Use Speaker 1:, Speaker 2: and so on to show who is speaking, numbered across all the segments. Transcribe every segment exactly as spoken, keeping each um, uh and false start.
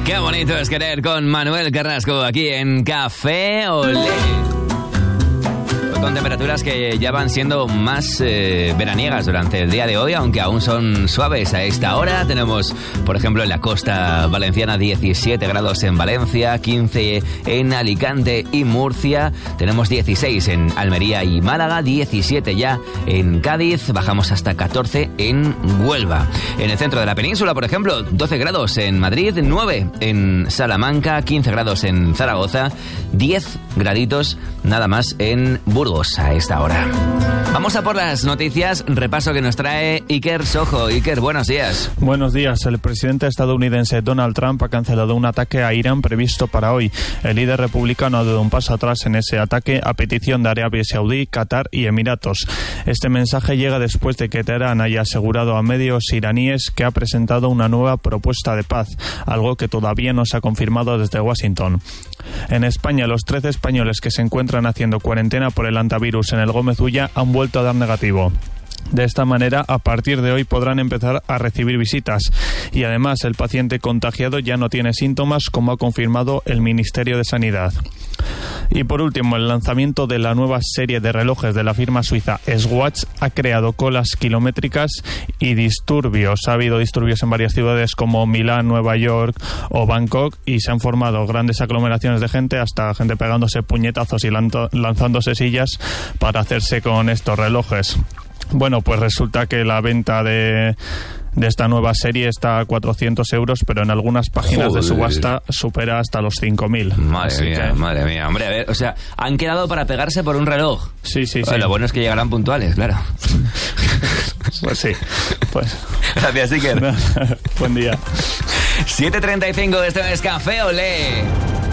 Speaker 1: Qué bonito es querer con Manuel Carrasco aquí en Café Olé. Con temperaturas que ya van siendo más eh, veraniegas durante el día de hoy, aunque aún son suaves a esta hora. Tenemos, por ejemplo, en la costa valenciana diecisiete grados en Valencia, quince en Alicante y Murcia. Tenemos dieciséis en Almería y Málaga, diecisiete ya en Cádiz, bajamos hasta catorce en Huelva. En el centro de la península, por ejemplo, doce grados en Madrid, nueve en Salamanca, quince grados en Zaragoza, diez graditos nada más en Burgos a esta hora. Vamos a por las noticias, repaso que nos trae Iker Sojo. Iker, buenos días.
Speaker 2: Buenos días. El presidente estadounidense Donald Trump ha cancelado un ataque a Irán previsto para hoy. El líder republicano ha dado un paso atrás en ese ataque a petición de Arabia Saudí, Qatar y Emiratos. Este mensaje llega después de que Teherán haya asegurado a medios iraníes que ha presentado una nueva propuesta de paz, algo que todavía no se ha confirmado desde Washington. En España, los trece españoles que se encuentran haciendo cuarentena por el antivirus en el Gómez Ulla han vuelto a dar negativo. De esta manera, a partir de hoy podrán empezar a recibir visitas. Y además, el paciente contagiado ya no tiene síntomas, como ha confirmado el Ministerio de Sanidad. Y por último, el lanzamiento de la nueva serie de relojes de la firma suiza Swatch ha creado colas kilométricas y disturbios. Ha habido disturbios en varias ciudades como Milán, Nueva York o Bangkok, y se han formado grandes aglomeraciones de gente, hasta gente pegándose puñetazos y lanzándose sillas para hacerse con estos relojes. Bueno, pues resulta que la venta de, de esta nueva serie está a cuatrocientos euros, pero en algunas páginas Joder. de subasta supera hasta los cinco mil.
Speaker 1: Madre Así mía, que... madre mía. Hombre, a ver, o sea, han quedado para pegarse por un reloj.
Speaker 2: Sí, sí,
Speaker 1: bueno,
Speaker 2: sí.
Speaker 1: Lo bueno es que llegarán puntuales, claro.
Speaker 2: Pues sí, pues...
Speaker 1: Gracias, Iker.
Speaker 2: Buen día.
Speaker 1: siete treinta y cinco, esto es Café Olé.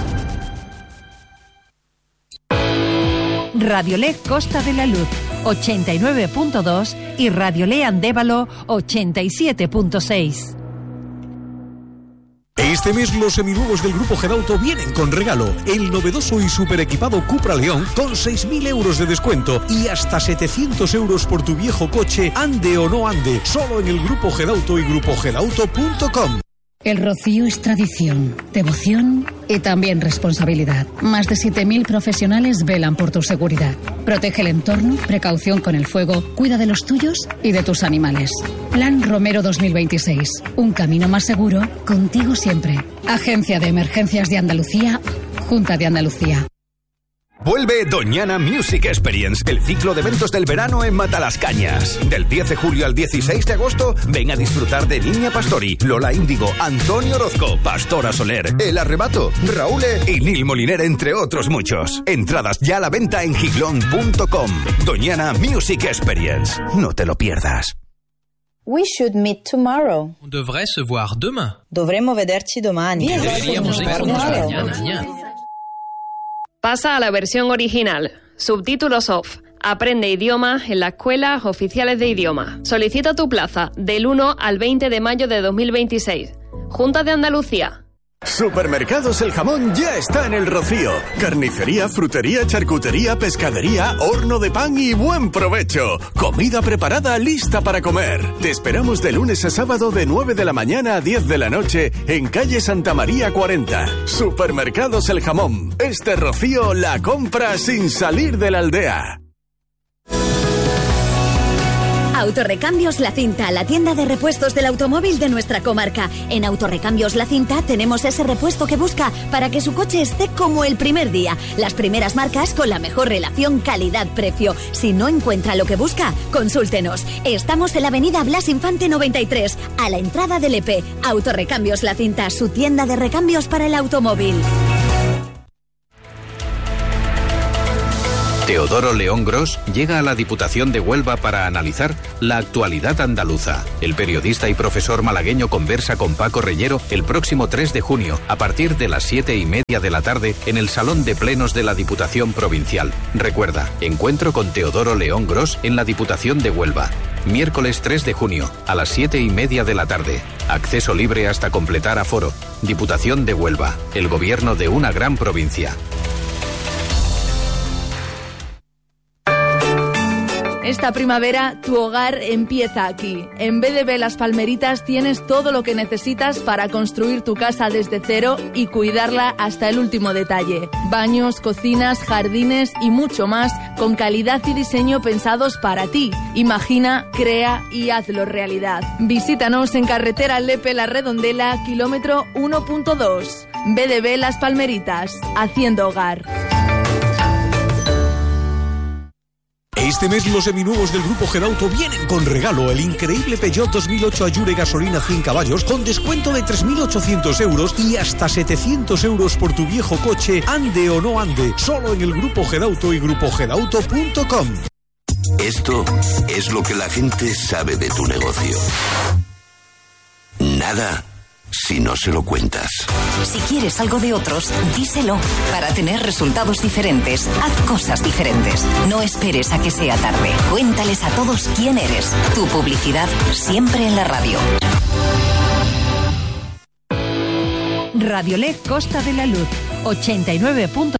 Speaker 3: Radiolé Costa de la Luz ochenta y nueve punto dos y Radiolé Andévalo ochenta y siete punto seis.
Speaker 4: Este mes los seminuevos del Grupo Gedauto vienen con regalo. El novedoso y super equipado Cupra León con seis mil euros de descuento y hasta setecientos euros por tu viejo coche, ande o no ande. Solo en el Grupo Gedauto y grupo gedauto punto com.
Speaker 5: El Rocío es tradición, devoción y también responsabilidad. Más de siete mil profesionales velan por tu seguridad. Protege el entorno, precaución con el fuego, cuida de los tuyos y de tus animales. Plan Romero dos mil veintiséis. Un camino más seguro, contigo siempre. Agencia de Emergencias de Andalucía, Junta de Andalucía.
Speaker 6: Vuelve Doñana Music Experience, el ciclo de eventos del verano en Matalascañas. Del diez de julio al dieciséis de agosto, ven a disfrutar de Niña Pastori, Lola Índigo, Antonio Orozco, Pastora Soler, El Arrebato, Raúl y Nil Moliner, entre otros muchos. Entradas ya a la venta en giglón punto com. Doñana Music Experience. No te lo pierdas.
Speaker 7: We should meet tomorrow.
Speaker 8: On devrait se voir demain.
Speaker 7: Dovremmo vederci domani.
Speaker 8: Deberíamos encontrar mañana.
Speaker 9: Pasa a la versión original. Subtítulos off. Aprende idiomas en las escuelas oficiales de idioma. Solicita tu plaza del uno al veinte de mayo de dos mil veintiséis. Junta de Andalucía.
Speaker 6: Supermercados El Jamón ya está en El Rocío. Carnicería, frutería, charcutería, pescadería, horno de pan y buen provecho. Comida preparada, lista para comer. Te esperamos de lunes a sábado de nueve de la mañana a diez de la noche en calle Santa María cuarenta. Supermercados El Jamón. Este Rocío la compra sin salir de la aldea.
Speaker 10: Autorrecambios La Cinta, la tienda de repuestos del automóvil de nuestra comarca. En Autorrecambios La Cinta tenemos ese repuesto que busca para que su coche esté como el primer día. Las primeras marcas con la mejor relación calidad-precio. Si no encuentra lo que busca, consúltenos. Estamos en la avenida Blas Infante noventa y tres, a la entrada del E P. Autorrecambios La Cinta, su tienda de recambios para el automóvil.
Speaker 11: Teodoro León Gros llega a la Diputación de Huelva para analizar la actualidad andaluza. El periodista y profesor malagueño conversa con Paco Reyero el próximo tres de junio a partir de las siete y media de la tarde en el Salón de Plenos de la Diputación Provincial. Recuerda, encuentro con Teodoro León Gros en la Diputación de Huelva. Miércoles tres de junio a las siete y media de la tarde. Acceso libre hasta completar aforo. Diputación de Huelva, el gobierno de una gran provincia.
Speaker 12: Esta primavera, tu hogar empieza aquí. En B D B Las Palmeritas tienes todo lo que necesitas para construir tu casa desde cero y cuidarla hasta el último detalle. Baños, cocinas, jardines y mucho más con calidad y diseño pensados para ti. Imagina, crea y hazlo realidad. Visítanos en carretera Lepe La Redondela, kilómetro uno punto dos. B D B Las Palmeritas, haciendo hogar.
Speaker 4: Este mes los seminuevos del Grupo Gedauto vienen con regalo: el increíble Peugeot dos mil ocho Allure gasolina cien caballos con descuento de tres mil ochocientos euros y hasta setecientos euros por tu viejo coche, ande o no ande, solo en el Grupo Gedauto y grupo gedauto punto com.
Speaker 13: Esto es lo que la gente sabe de tu negocio. Nada si no se lo cuentas.
Speaker 14: Si quieres algo de otros, díselo. Para tener resultados diferentes, haz cosas diferentes. No esperes a que sea tarde. Cuéntales a todos quién eres. Tu publicidad siempre en la radio.
Speaker 3: Radiolec Costa de la Luz, ochenta y nueve punto